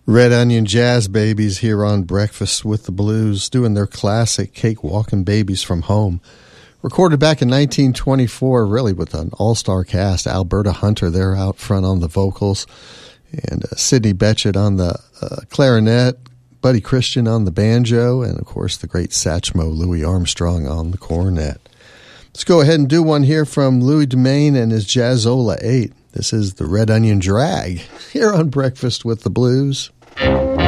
Red Onion Jazz Babies here on Breakfast with the Blues, doing their classic Cake Walkin' Babies from Home. Recorded back in 1924, really with an all-star cast. Alberta Hunter there out front on the vocals, and Sidney Bechet on the clarinet, Buddy Christian on the banjo, and of course the great Satchmo Louis Armstrong on the cornet. Let's go ahead and do one here from Louis Domain and his Jazzola 8. This is the Red Onion Drag here on Breakfast with the Blues.